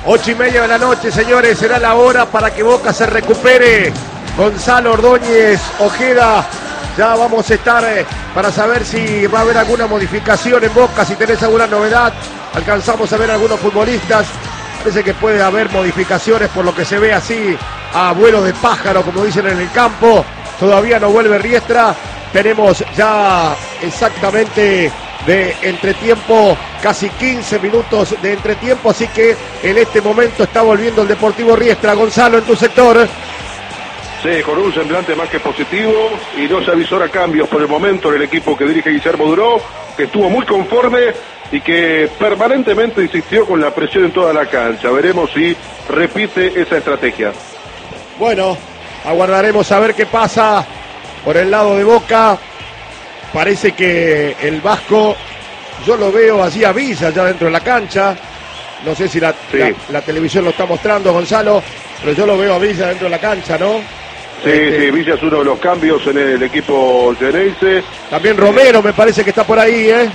8:30 de la noche, señores, será la hora para que Boca se recupere. Gonzalo Ordóñez, Ojeda, ya vamos a estar para saber si va a haber alguna modificación en Boca, si tenés alguna novedad. Alcanzamos a ver algunos futbolistas. Parece que puede haber modificaciones por lo que se ve así a vuelo de pájaro, como dicen en el campo. Todavía no vuelve Riestra. Tenemos ya exactamente de entretiempo, casi 15 minutos de entretiempo, así que en este momento está volviendo el Deportivo Riestra. Gonzalo, en tu sector. Sí, con un semblante más que positivo y no se avisora cambios por el momento en el equipo que dirige Guillermo Duró, que estuvo muy conforme y que permanentemente insistió con la presión en toda la cancha. Veremos si repite esa estrategia. Bueno, aguardaremos a ver qué pasa por el lado de Boca. Parece que el Vasco, yo lo veo así a Villa ya dentro de la cancha. No sé si la televisión lo está mostrando, Gonzalo, pero yo lo veo a Villa dentro de la cancha, ¿no? Sí, sí, Villa es uno de los cambios en el equipo Geneise. También Romero me parece que está por ahí, ¿eh?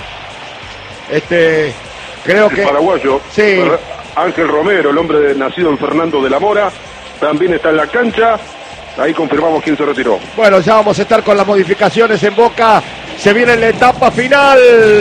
Creo que... El paraguayo, sí. Ángel Romero, el hombre nacido en Fernando de la Mora, también está en la cancha. Ahí confirmamos quién se retiró. Bueno, ya vamos a estar con las modificaciones en Boca. Se viene la etapa final.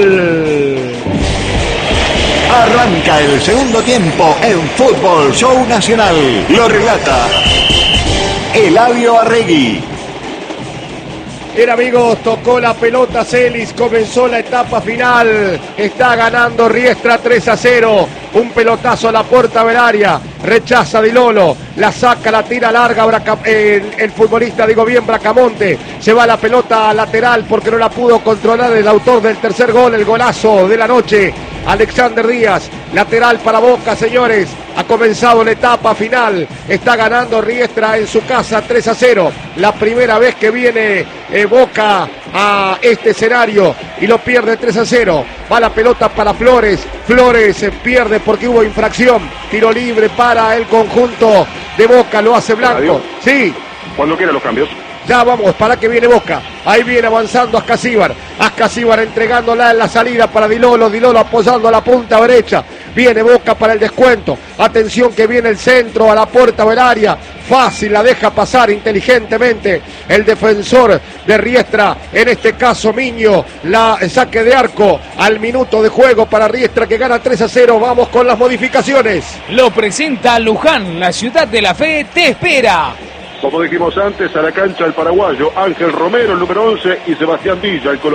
Arranca el segundo tiempo en Fútbol Show Nacional. Lo relata Eladio Arregui. Bien, amigos, tocó la pelota Celis, comenzó la etapa final, está ganando Riestra 3-0, un pelotazo a la puerta del área, rechaza Di Lolo, la saca, la tira larga, el futbolista, digo bien, Bracamonte, se va la pelota lateral porque no la pudo controlar el autor del tercer gol, el golazo de la noche, Alexander Díaz, lateral para Boca, señores. Ha comenzado la etapa final, está ganando Riestra en su casa 3-0, la primera vez que viene Boca a este escenario y lo pierde 3-0, va la pelota para Flores, Flores pierde porque hubo infracción, tiro libre para el conjunto de Boca, lo hace Blanco, sí. Cuando quieran los cambios. Ya vamos, para que viene Boca. Ahí viene avanzando Ascasíbar. Ascasíbar entregándola en la salida para Di Lolo. Di Lolo apoyando a la punta derecha. Viene Boca para el descuento. Atención que viene el centro a la puerta del área. Fácil, la deja pasar inteligentemente el defensor de Riestra. En este caso Miño. La saque de arco al minuto de juego para Riestra que gana 3-0. Vamos con las modificaciones. Lo presenta Luján. La ciudad de la fe te espera. Como dijimos antes, a la cancha el paraguayo Ángel Romero, el número 11, y Sebastián Villa, el colombiano.